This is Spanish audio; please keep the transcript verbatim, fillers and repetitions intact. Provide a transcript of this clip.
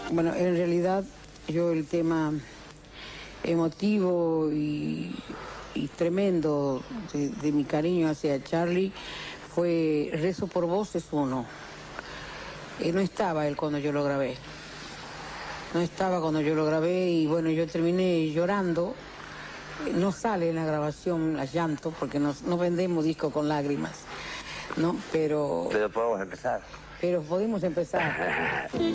Bueno, en realidad yo el tema emotivo y, y tremendo de, de mi cariño hacia Charly fue Rezo por Vos es uno. Eh, no estaba él cuando yo lo grabé. No estaba cuando yo lo grabé y bueno, yo terminé llorando. No sale en la grabación las llantos porque no, no vendemos discos con lágrimas, ¿no? Pero... Pero podemos empezar. Pero podemos empezar.